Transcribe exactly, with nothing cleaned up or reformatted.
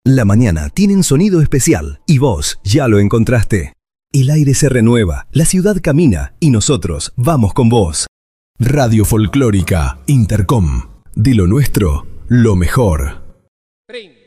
La mañana tiene un sonido especial y vos ya lo encontraste. El aire se renueva, la ciudad camina y nosotros vamos con vos. Radio Folclórica Intercom. De lo nuestro, lo mejor. Ring.